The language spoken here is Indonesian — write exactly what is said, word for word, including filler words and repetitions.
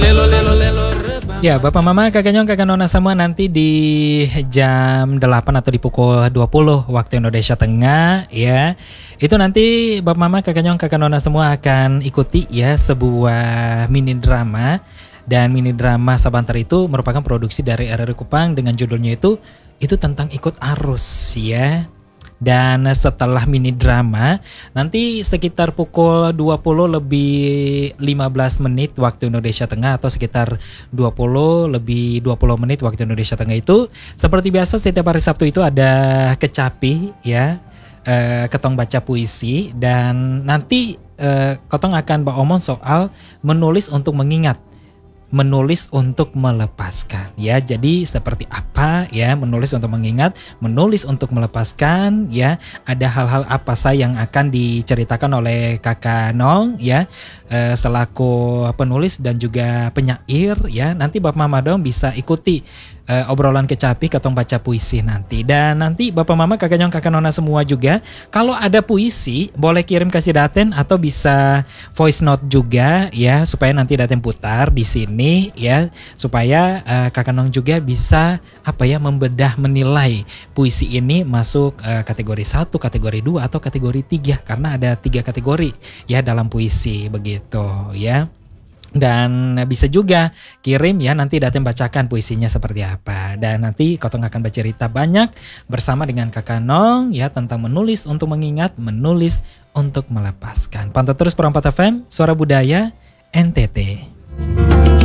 Ya, Bapak Mama, Kakak Nyong, Kakak Nona semua, nanti di jam delapan atau di pukul dua puluh waktu Indonesia Tengah ya. Itu nanti Bapak Mama, Kakak Nyong, Kakak Nona semua akan ikuti ya sebuah mini drama. Dan mini drama Sabantar itu merupakan produksi dari R R I Kupang dengan judulnya itu itu tentang ikut arus ya. Dan setelah mini drama, nanti sekitar pukul dua puluh lebih lima belas menit waktu Indonesia Tengah atau sekitar dua puluh lebih dua puluh menit waktu Indonesia Tengah itu, seperti biasa setiap hari Sabtu itu ada kecapi ya, eh, ketong baca puisi, dan nanti eh, ketong akan beromong soal menulis untuk mengingat, menulis untuk melepaskan ya. Jadi seperti apa ya menulis untuk mengingat, menulis untuk melepaskan ya. Ada hal-hal apa saja yang akan diceritakan oleh Kakak Nong ya, eh, selaku penulis dan juga penyair ya. Nanti Bapak Mama dong bisa ikuti eh, obrolan kecapi ketong baca puisi nanti. Dan nanti Bapak Mama, Kakak Nyong, Kakak Nona semua juga, kalau ada puisi boleh kirim kasih daten atau bisa voice note juga ya, supaya nanti daten putar di sini ya, supaya uh, Kakak Nong juga bisa apa ya membedah menilai puisi ini masuk uh, kategori satu, kategori dua atau kategori tiga, karena ada tiga kategori ya dalam puisi begitu ya. Dan bisa juga kirim ya, nanti daten bacakan puisinya seperti apa. Dan nanti Kotong akan bercerita banyak bersama dengan Kakak Nong ya tentang menulis untuk mengingat, menulis untuk melepaskan. Pantau terus Perempat F M, Suara Budaya N T T.